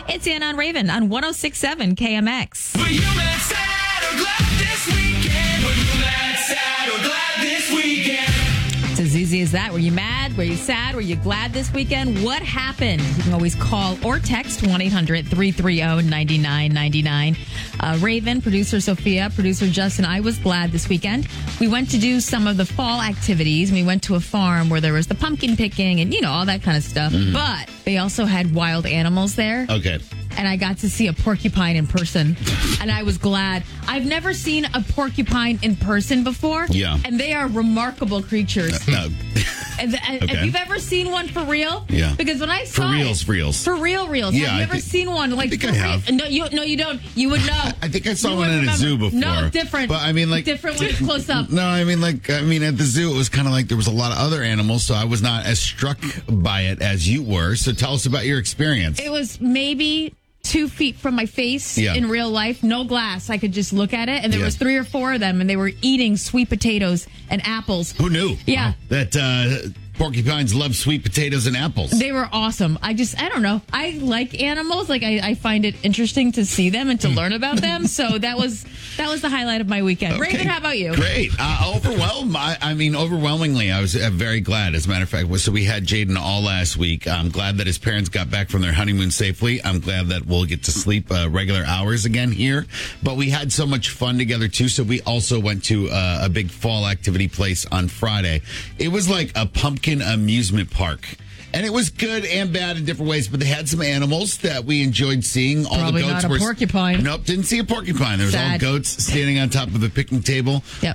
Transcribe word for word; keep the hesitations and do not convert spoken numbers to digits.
It's Anna and Raven on one oh six point seven K M X. Were you mad, sad, or glad this weekend? Were you mad, sad, or glad this weekend? It's as easy as that. Were you mad? Were you sad? Were you glad this weekend? What happened? You can always call or text one eight hundred three three zero nine nine nine nine. Uh, Raven, producer Sophia, producer Justin, I was glad this weekend. We went to do some of the fall activities. We went to a farm where there was the pumpkin picking and, you know, all that kind of stuff. Mm-hmm. But they also had wild animals there. Okay. And I got to see a porcupine in person. And I was glad. I've never seen a porcupine in person before. Yeah. And they are remarkable creatures. No. And, and Okay. Have you ever seen one for real? Yeah. Because when I For saw reals, it, for reals. For real, reals. Yeah, have you I ever think- seen one? Like, I think for I have. real? No, you, no, you don't. You would know. I think I saw You one would in a remember. zoo before. No, different. But I mean, like different when it's close up. No, I mean, like, I mean, at the zoo, it was kind of like there was a lot of other animals, so I was not as struck by it as you were. So tell us about your experience. It was maybe two feet from my face Yeah. in real life. No glass. I could just look at it. And there Yeah. was three or four of them, and they were eating sweet potatoes and apples. Who knew? Yeah. That uh, porcupines love sweet potatoes and apples. They were awesome. I just, I don't know. I like animals. Like, I, I find it interesting to see them and to learn about them. So that was that was the highlight of my weekend. Okay. Raven, how about you? Great. Uh, overwhelmed. I, I mean, overwhelmingly, I was uh, very glad. As a matter of fact, so we had Jaden all last week. I'm glad that his parents got back from their honeymoon safely. I'm glad that we'll get to sleep uh, regular hours again here. But we had so much fun together, too. So we also went to uh, a big fall activity place on Friday. It was like a pumpkin amusement park. And it was good and bad in different ways, but they had some animals that we enjoyed seeing. All Probably the goats not a were porcupine. Nope, didn't see a porcupine. There was all Sad. goats standing on top of a picnic table. Yep.